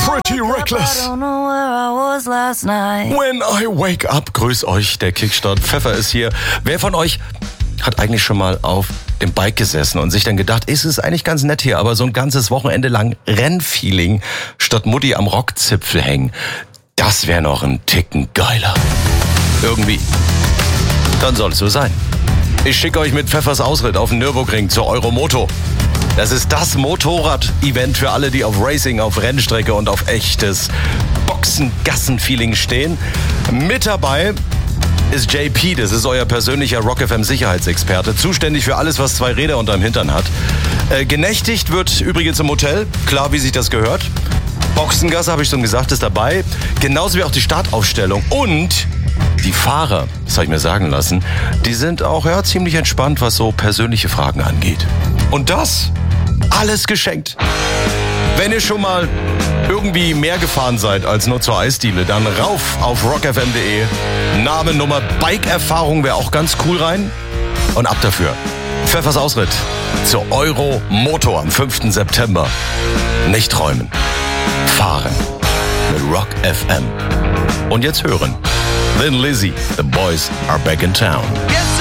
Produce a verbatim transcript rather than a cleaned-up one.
Pretty Reckless. When I wake up. Grüß euch, der Kickstart Pfeffer ist hier. Wer von euch hat eigentlich schon mal auf dem Bike gesessen und sich dann gedacht, ist es eigentlich ganz nett hier, aber so ein ganzes Wochenende lang Rennfeeling statt Mutti am Rockzipfel hängen, das wäre noch ein Ticken geiler. Irgendwie. Dann soll es so sein. Ich schicke euch mit Pfeffers Ausritt auf den Nürburgring zur Euromoto. Das ist das Motorrad-Event für alle, die auf Racing, auf Rennstrecke und auf echtes Boxen-Gassen-Feeling stehen. Mit dabei ist J P, das ist euer persönlicher Rock F M-Sicherheitsexperte, zuständig für alles, was zwei Räder unterm Hintern hat. Äh, genächtigt wird übrigens im Hotel, klar, wie sich das gehört. Boxengasse, habe ich schon gesagt, ist dabei. Genauso wie auch die Startaufstellung. Und die Fahrer, das habe ich mir sagen lassen, die sind auch ja, ziemlich entspannt, was so persönliche Fragen angeht. Und das alles geschenkt. Wenn ihr schon mal irgendwie mehr gefahren seid als nur zur Eisdiele, dann rauf auf rock f m punkt d e. Name, Nummer, Bike-Erfahrung wäre auch ganz cool rein. Und ab dafür. Pfeffers Ausritt zur Euromoto am fünften September. Nicht träumen. Fahren mit Rock F M. Und jetzt hören. Thin Lizzy, the boys are back in town. Yes.